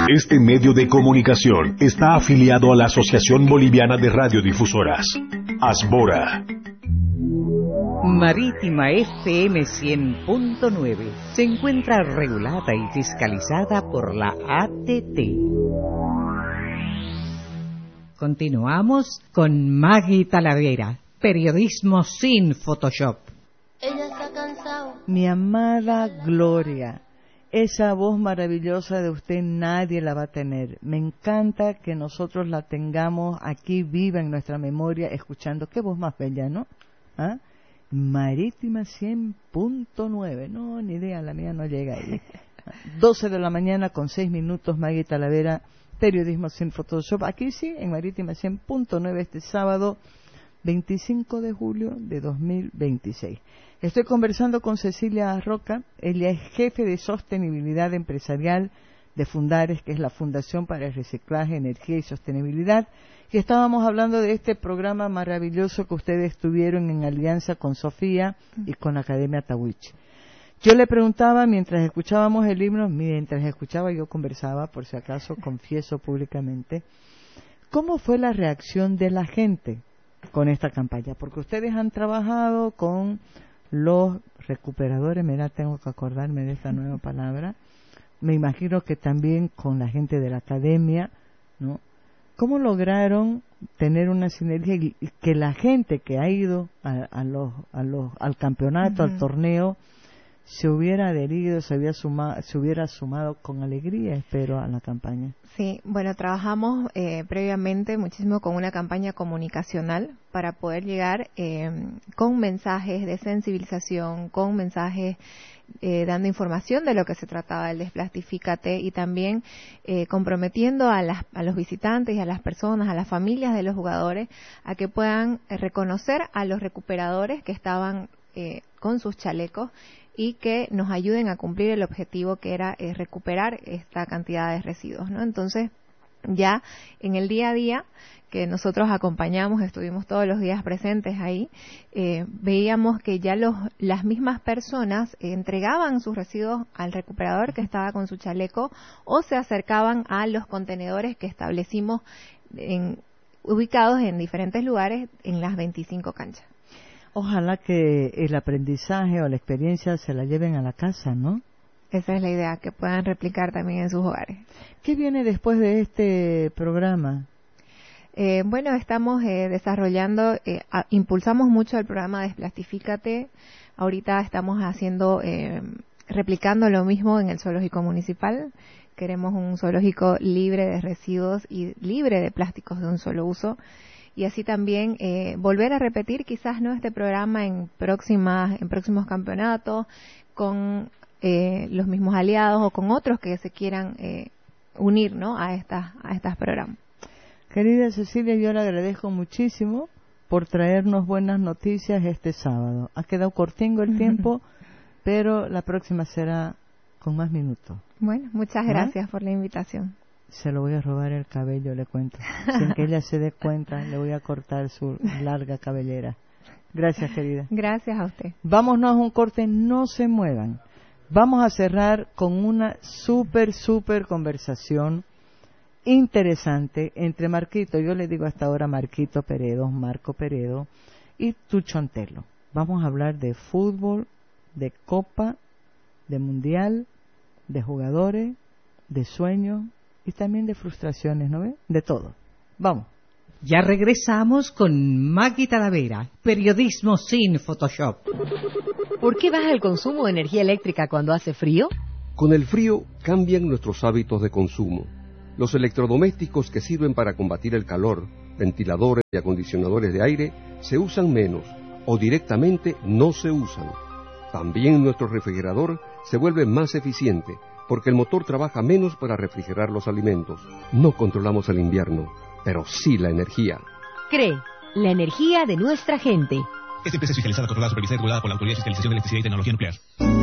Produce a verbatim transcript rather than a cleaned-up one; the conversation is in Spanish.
Este medio de comunicación está afiliado a la Asociación Boliviana de Radiodifusoras, Asbora. Marítima F M cien punto nueve se encuentra regulada y fiscalizada por la A T T. Continuamos con Maggie Talavera, periodismo sin Photoshop. Ella está cansada. Mi amada Gloria, esa voz maravillosa de usted nadie la va a tener. Me encanta que nosotros la tengamos aquí viva en nuestra memoria, escuchando. Qué voz más bella, ¿no? ¿Ah? Marítima cien punto nueve. No, ni idea, la mía no llega ahí. doce de la mañana con seis minutos, Maggie Talavera, periodismo sin Photoshop. Aquí sí, en Marítima cien punto nueve, este sábado veinticinco de julio de dos mil veintiséis. Estoy conversando con Cecilia Roca. Ella es jefe de sostenibilidad empresarial de Fundares, que es la Fundación para el Reciclaje, Energía y Sostenibilidad. Y estábamos hablando de este programa maravilloso que ustedes tuvieron en alianza con Sofía y con Academia Tahuichi. Yo le preguntaba, mientras escuchábamos el himno, mientras escuchaba yo conversaba, por si acaso, confieso públicamente, ¿cómo fue la reacción de la gente con esta campaña? Porque ustedes han trabajado con los recuperadores, mira, tengo que acordarme de esta nueva palabra, me imagino que también con la gente de la academia, ¿no? ¿Cómo lograron tener una sinergia y que la gente que ha ido a, a los, a los, al campeonato, uh-huh. al torneo, se hubiera adherido, se, había suma, se hubiera sumado con alegría, espero, a la campaña? Sí, bueno, trabajamos eh, previamente muchísimo con una campaña comunicacional para poder llegar eh, con mensajes de sensibilización, con mensajes eh, dando información de lo que se trataba del Desplastifícate y también eh, comprometiendo a, las, a los visitantes y a las personas, a las familias de los jugadores, a que puedan eh, reconocer a los recuperadores que estaban eh, con sus chalecos y que nos ayuden a cumplir el objetivo que era eh, recuperar esta cantidad de residuos, ¿no? Entonces, ya en el día a día que nosotros acompañamos, estuvimos todos los días presentes ahí, eh, veíamos que ya los, las mismas personas eh, entregaban sus residuos al recuperador que estaba con su chaleco o se acercaban a los contenedores que establecimos en, ubicados en diferentes lugares en las veinticinco canchas. Ojalá que el aprendizaje o la experiencia se la lleven a la casa, ¿no? Esa es la idea, que puedan replicar también en sus hogares. ¿Qué viene después de este programa? Eh, bueno, estamos eh, desarrollando, eh, a, impulsamos mucho el programa Desplastifícate. Ahorita estamos haciendo, eh, replicando lo mismo en el zoológico municipal. Queremos un zoológico libre de residuos y libre de plásticos de un solo uso. Y así también eh, volver a repetir quizás no este programa en próximas en próximos campeonatos con eh, los mismos aliados o con otros que se quieran eh, unir, ¿no? a estas a estas programas. Querida Cecilia, yo le agradezco muchísimo por traernos buenas noticias este sábado. Ha quedado cortingo el tiempo, pero la próxima será con más minutos. Bueno, muchas gracias ¿Ah? por la invitación. Se lo voy a robar el cabello, le cuento. Sin que ella se dé cuenta, le voy a cortar su larga cabellera. Gracias, querida. Gracias a usted. Vámonos a un corte, no se muevan. Vamos a cerrar con una súper, súper conversación interesante entre Marquito, yo le digo hasta ahora Marquito Peredo, Marco Peredo, y Tucho Antelo. Vamos a hablar de fútbol, de copa, de mundial, de jugadores, de sueños, y también de frustraciones, ¿no ve? De todo. Vamos. Ya regresamos con Maggie Talavera, periodismo sin Photoshop. ¿Por qué baja el consumo de energía eléctrica cuando hace frío? Con el frío cambian nuestros hábitos de consumo. Los electrodomésticos que sirven para combatir el calor, ventiladores y acondicionadores de aire, se usan menos o directamente no se usan. También nuestro refrigerador se vuelve más eficiente, porque el motor trabaja menos para refrigerar los alimentos. No controlamos el invierno, pero sí la energía. CRE, la energía de nuestra gente. Esta empresa es fiscalizada, controlada, supervisada y regulada por la Autoridad de Fiscalización de Electricidad y Tecnología Nuclear.